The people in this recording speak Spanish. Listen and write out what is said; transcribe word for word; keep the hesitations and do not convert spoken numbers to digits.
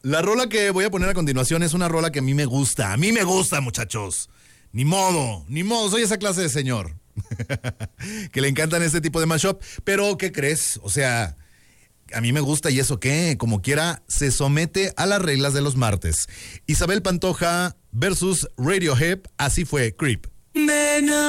La rola que voy a poner a continuación es una rola que a mí me gusta. A mí me gusta, muchachos. Ni modo, ni modo, soy esa clase de señor. Que le encantan este tipo de mashup. Pero, ¿qué crees? O sea, a mí me gusta y eso qué, como quiera, se somete a las reglas de los martes. Isabel Pantoja versus Radiohead, así fue, Creep.